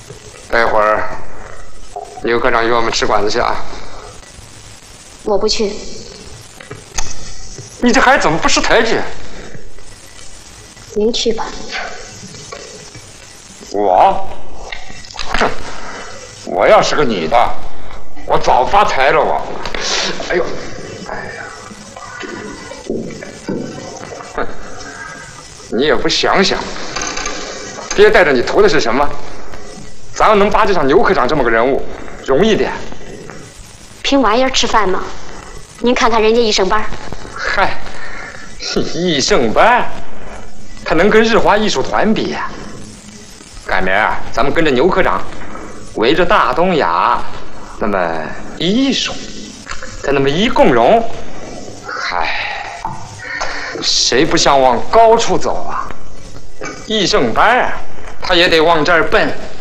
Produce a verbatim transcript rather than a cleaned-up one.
待会儿刘科长约我们吃馆子去啊。 我不去。 你这孩子怎么不识抬举？ 您去吧。 我，哼，我要是个女的，我早发财了我。哎呦，哎呀，哼，你也不想想，爹带着你图的是什么？咱要能巴结上牛科长这么个人物，容易点。 凭玩意儿吃饭吗？您看看人家一升班。 嗨，艺盛班，他能跟日华艺术团比呀？改明儿咱们跟着牛科长，围着大东亚，那么艺术，再那么一共荣，嗨，谁不想往高处走啊？艺盛班啊，他也得往这儿奔。